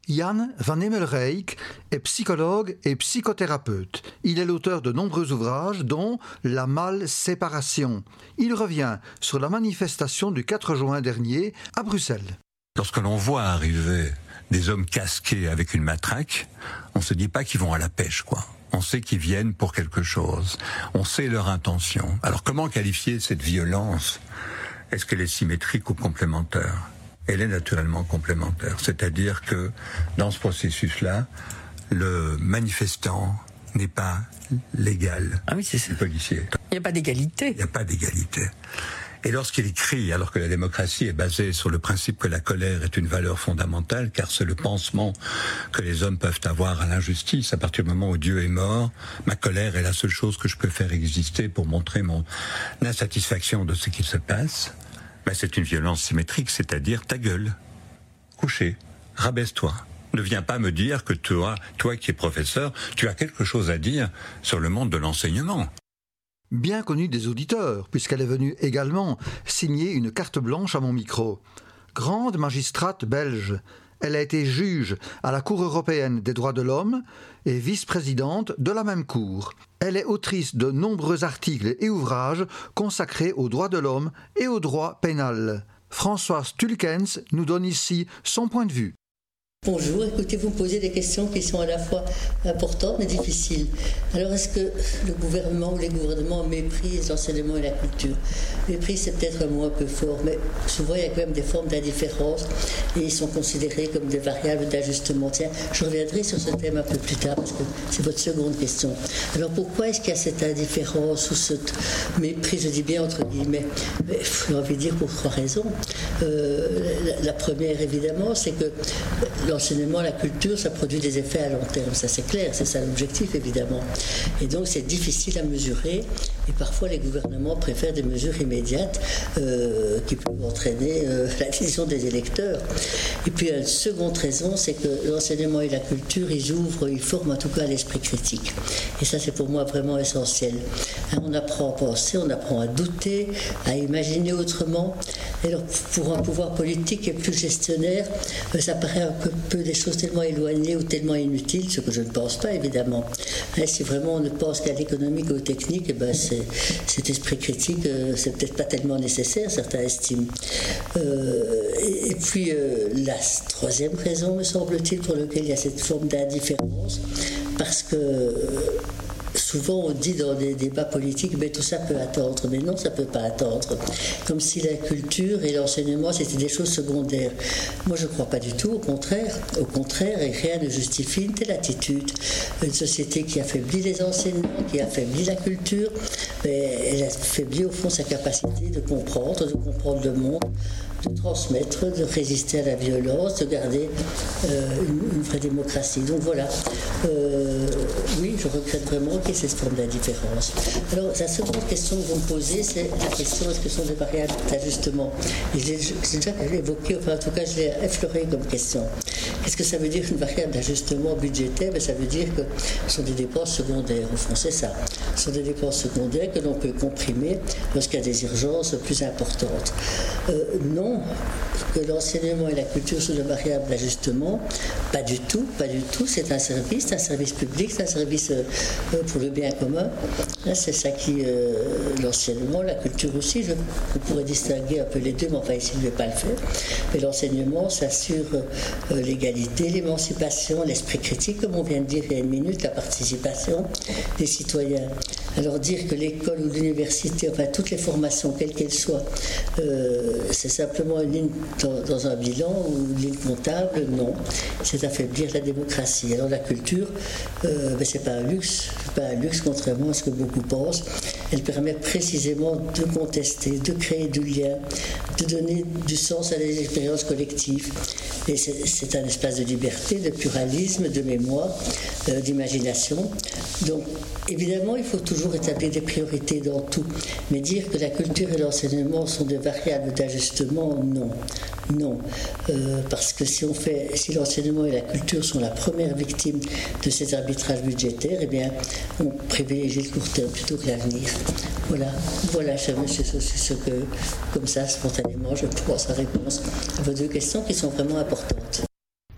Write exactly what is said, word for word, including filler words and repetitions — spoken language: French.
Jan van Emmelrijk est psychologue et psychothérapeute. Il est l'auteur de nombreux ouvrages, dont La Mal-Séparation. Il revient sur la manifestation du quatre juin dernier à Bruxelles. Lorsque l'on voit arriver des hommes casqués avec une matraque, on ne se dit pas qu'ils vont à la pêche, quoi. On sait qu'ils viennent pour quelque chose. On sait leur intention. Alors comment qualifier cette violence ? Est-ce qu'elle est symétrique ou complémentaire ? Elle est naturellement complémentaire. C'est-à-dire que dans ce processus-là, le manifestant n'est pas légal. Ah oui, c'est ça. Le policier. Il n'y a pas d'égalité. Il n'y a pas d'égalité. Et lorsqu'il écrit, alors que la démocratie est basée sur le principe que la colère est une valeur fondamentale, car c'est le pansement que les hommes peuvent avoir à l'injustice, à partir du moment où Dieu est mort, ma colère est la seule chose que je peux faire exister pour montrer mon insatisfaction de ce qui se passe, ben c'est une violence symétrique, c'est-à-dire ta gueule, couché, rabaisse-toi. Ne viens pas me dire que toi, toi qui es professeur, tu as quelque chose à dire sur le monde de l'enseignement. Bien connue des auditeurs, puisqu'elle est venue également signer une carte blanche à mon micro. Grande magistrate belge, elle a été juge à la Cour européenne des droits de l'homme et vice-présidente de la même cour. Elle est autrice de nombreux articles et ouvrages consacrés aux droits de l'homme et au droit pénal. Françoise Tulkens nous donne ici son point de vue. Bonjour, écoutez, vous me posez des questions qui sont à la fois importantes mais difficiles. Alors, est-ce que le gouvernement ou les gouvernements méprisent l'enseignement et la culture ? Méprise, c'est peut-être un mot un peu fort, mais souvent il y a quand même des formes d'indifférence et ils sont considérés comme des variables d'ajustement. Tiens, je reviendrai sur ce thème un peu plus tard parce que c'est votre seconde question. Alors, pourquoi est-ce qu'il y a cette indifférence ou cette méprise, je dis bien entre guillemets, mais j'ai envie de dire pour trois raisons. Euh, la, la première, évidemment, c'est que l'enseignement, la culture, ça produit des effets à long terme, ça c'est clair, c'est ça l'objectif évidemment. Et donc c'est difficile à mesurer et parfois les gouvernements préfèrent des mesures immédiates euh, qui peuvent entraîner euh, la décision des électeurs. Et puis une seconde raison, c'est que l'enseignement et la culture, ils ouvrent, ils forment en tout cas l'esprit critique. Et ça c'est pour moi vraiment essentiel. Hein, on apprend à penser, on apprend à douter, à imaginer autrement. Et alors pour un pouvoir politique et plus gestionnaire, euh, ça paraît un peu peu des choses tellement éloignées ou tellement inutiles, ce que je ne pense pas évidemment. Hein, si vraiment on ne pense qu'à l'économique ou au technique, eh ben c'est, cet esprit critique, euh, c'est peut-être pas tellement nécessaire, certains estiment. Euh, et, et puis euh, la troisième raison, me semble-t-il, pour laquelle il y a cette forme d'indifférence, parce que euh, souvent on dit dans des débats politiques, mais tout ça peut attendre. Mais non, ça ne peut pas attendre. Comme si la culture et l'enseignement, c'était des choses secondaires. Moi, je ne crois pas du tout, au contraire. Au contraire, et rien ne justifie une telle attitude. Une société qui affaiblit les enseignements, qui affaiblit la culture, mais elle affaiblit au fond sa capacité de comprendre, de comprendre le monde, de transmettre, de résister à la violence, de garder euh, une, une vraie démocratie. Donc voilà, euh, oui, je regrette vraiment qu'il y ait cette forme d'indifférence. Alors, la seconde question que vous me posez, c'est la question, est-ce que ce sont des variables d'ajustement ? Et j'ai, j'ai déjà évoqué, enfin en tout cas, je l'ai effleuré comme question. Qu'est-ce que ça veut dire une variable d'ajustement budgétaire ? Ben, ça veut dire que ce sont des dépenses secondaires, au fond, c'est ça. Ce sont des dépenses secondaires que l'on peut comprimer lorsqu'il y a des urgences plus importantes. Euh, non, que l'enseignement et la culture sont des variables d'ajustement, pas du tout, pas du tout. C'est un service, c'est un service public, c'est un service euh, pour le bien commun. Là, c'est ça qui, euh, l'enseignement, la culture aussi, je, je pourrais distinguer un peu les deux, mais enfin ici je ne vais pas le faire. Mais l'enseignement s'assure euh, l'égalité, l'émancipation, l'esprit critique, comme on vient de dire il y a une minute, la participation des citoyens. Alors dire que l'école ou l'université, enfin toutes les formations, quelles qu'elles soient, euh, c'est simplement une ligne dans, dans un bilan ou une ligne comptable, non. C'est affaiblir la démocratie. Alors la culture, euh, ben, c'est pas un luxe, c'est pas un luxe contrairement à ce que beaucoup pensent. Elle permet précisément de contester, de créer du lien, de donner du sens à des expériences collectives. Et c'est, c'est un espace de liberté, de pluralisme, de mémoire, euh, d'imagination. Donc évidemment, il faut toujours établir des priorités dans tout. Mais dire que la culture et l'enseignement sont des variables d'ajustement, non. Non. Euh, parce que si on fait, si l'enseignement et la culture sont la première victime de ces arbitrages budgétaires, eh bien, on privilégie le court terme plutôt que l'avenir. Voilà. Voilà, cher monsieur, c'est ce que, comme ça, spontanément, je pense à réponse à vos deux questions qui sont vraiment importantes.